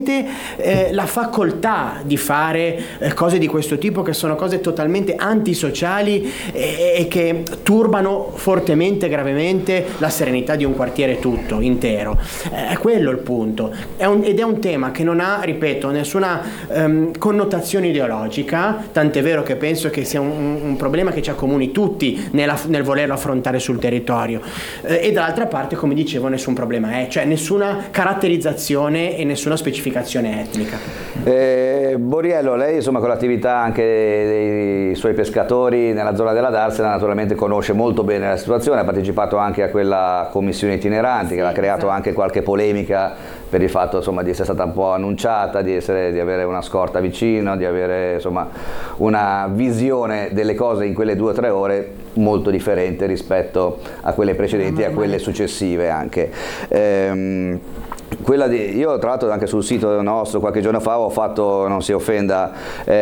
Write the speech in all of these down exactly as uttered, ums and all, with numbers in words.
Eh, la facoltà di fare eh, cose di questo tipo, che sono cose totalmente antisociali e, e che turbano fortemente, gravemente la serenità di un quartiere tutto, intero. Eh, è quello il punto. È un, ed è un tema che non ha, ripeto, nessuna ehm, connotazione ideologica, tant'è vero che penso che sia un, un problema che ci accomuni tutti nella, nel volerlo affrontare sul territorio. Eh, e dall'altra parte, come dicevo, nessun problema è, cioè nessuna caratterizzazione e nessuna specificazione etnica. Eh, Borriello, lei insomma con l'attività anche dei suoi pescatori nella zona della Darsena naturalmente conosce molto bene la situazione, ha partecipato anche a quella commissione itinerante che ha creato anche qualche polemica per il fatto insomma di essere stata un po' annunciata, di, essere, di avere una scorta vicino, di avere insomma una visione delle cose in quelle due o tre ore molto differente rispetto a quelle precedenti e a quelle successive anche. Ehm, Quella di, io tra l'altro anche sul sito nostro qualche giorno fa ho fatto, non si offenda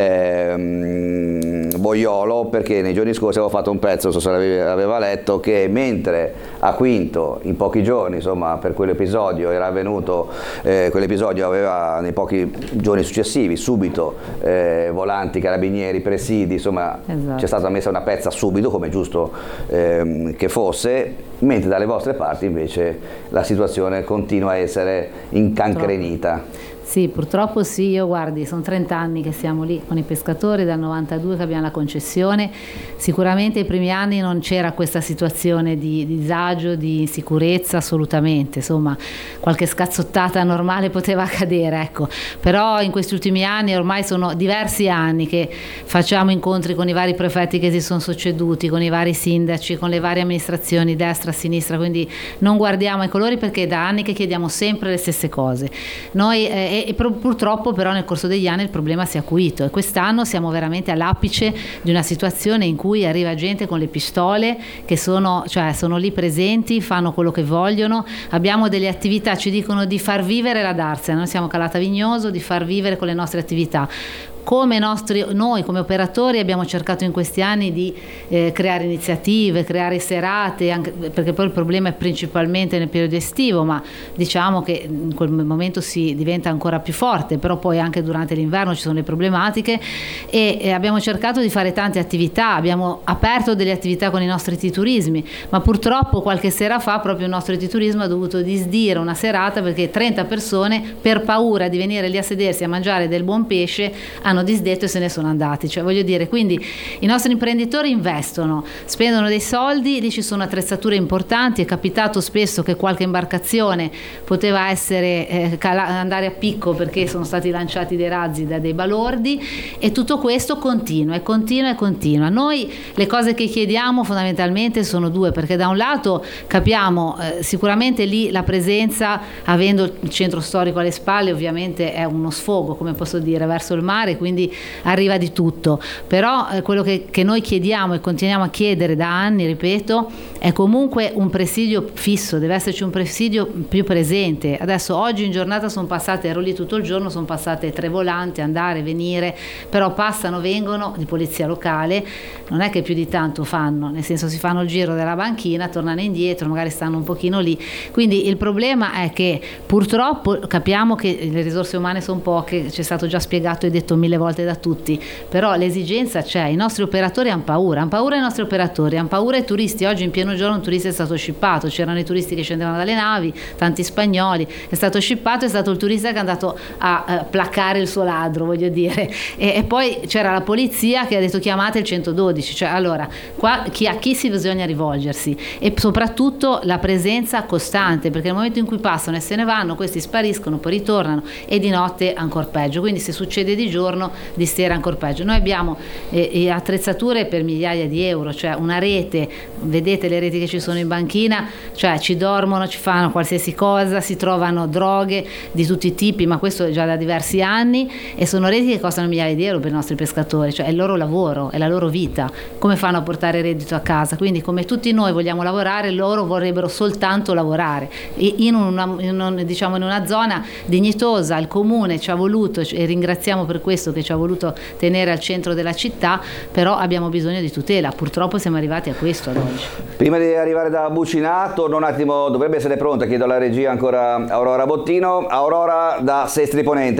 ehm, Boiolo, perché nei giorni scorsi avevo fatto un pezzo, non so se aveva, aveva letto, che mentre a Quinto in pochi giorni insomma per quell'episodio era avvenuto, eh, quell'episodio aveva nei pochi giorni successivi subito eh, volanti, carabinieri, presidi, insomma esatto. C'è stata messa una pezza subito come giusto ehm, che fosse, mentre dalle vostre parti invece la situazione continua a essere incancrenita. Sì, purtroppo sì, io guardi, sono trenta anni che siamo lì con i pescatori, dal novantadue che abbiamo la concessione, sicuramente i primi anni non c'era questa situazione di, di disagio, di insicurezza, assolutamente, insomma qualche scazzottata normale poteva accadere, ecco, però in questi ultimi anni, ormai sono diversi anni che facciamo incontri con i vari prefetti che si sono succeduti, con i vari sindaci, con le varie amministrazioni, destra, sinistra, quindi non guardiamo ai colori perché è da anni che chiediamo sempre le stesse cose. Noi eh, E, e purtroppo però nel corso degli anni il problema si è acuito e quest'anno siamo veramente all'apice di una situazione in cui arriva gente con le pistole che sono, cioè, sono lì presenti, fanno quello che vogliono. Abbiamo delle attività, ci dicono di far vivere la Darsena, noi siamo Calata Vignoso, di far vivere con le nostre attività. Come nostri, noi come operatori abbiamo cercato in questi anni di eh, creare iniziative, creare serate, anche, perché poi il problema è principalmente nel periodo estivo, ma diciamo che in quel momento si diventa ancora più forte, però poi anche durante l'inverno ci sono le problematiche e, e abbiamo cercato di fare tante attività, abbiamo aperto delle attività con i nostri titurismi, ma purtroppo qualche sera fa proprio il nostro titurismo ha dovuto disdire una serata perché trenta persone per paura di venire lì a sedersi a mangiare del buon pesce hanno disdetto e se ne sono andati, cioè voglio dire, quindi i nostri imprenditori investono, spendono dei soldi, lì ci sono attrezzature importanti, è capitato spesso che qualche imbarcazione poteva essere eh, cala- andare a picco perché sono stati lanciati dei razzi da dei balordi e tutto questo continua e continua e continua. Noi le cose che chiediamo fondamentalmente sono due, perché da un lato capiamo eh, sicuramente lì la presenza, avendo il centro storico alle spalle, ovviamente è uno sfogo, come posso dire, verso il mare, quindi arriva di tutto, però eh, quello che, che noi chiediamo e continuiamo a chiedere da anni, ripeto, è comunque un presidio fisso, deve esserci un presidio più presente. Adesso oggi in giornata sono passate, ero lì tutto il giorno, sono passate tre volanti, andare, venire, però passano, vengono di polizia locale, non è che più di tanto fanno, nel senso si fanno il giro della banchina, tornano indietro, magari stanno un pochino lì, quindi il problema è che purtroppo capiamo che le risorse umane sono poche, ci è stato già spiegato e detto mille volte da tutti, però l'esigenza c'è, i nostri operatori hanno paura, hanno paura i nostri operatori, hanno paura i turisti. Oggi in pieno giorno un turista è stato scippato, c'erano i turisti che scendevano dalle navi, tanti spagnoli, è stato scippato, è stato il turista che è andato a uh, placare il suo ladro, voglio dire, e, e poi c'era la polizia che ha detto chiamate il centododici, cioè allora qua chi, a chi si bisogna rivolgersi e soprattutto la presenza costante, perché nel momento in cui passano e se ne vanno questi spariscono, poi ritornano e di notte ancora peggio, quindi se succede di giorno di sera ancora peggio. Noi abbiamo eh, attrezzature per migliaia di euro, cioè una rete, vedete le reti che ci sono in banchina, cioè ci dormono, ci fanno qualsiasi cosa, si trovano droghe di tutti i tipi, ma questo è già da diversi anni e sono reti che costano migliaia di euro per i nostri pescatori, cioè è il loro lavoro, è la loro vita, come fanno a portare reddito a casa? Quindi come tutti noi vogliamo lavorare, loro vorrebbero soltanto lavorare in una, in un, diciamo in una zona dignitosa. Il comune ci ha voluto e ringraziamo per questo che ci ha voluto tenere al centro della città, però abbiamo bisogno di tutela, purtroppo siamo arrivati a questo ad oggi. Prima di arrivare da Bucina, torno un attimo, dovrebbe essere pronta, chiedo alla regia ancora Aurora Bottino. Aurora da Sestri Ponente.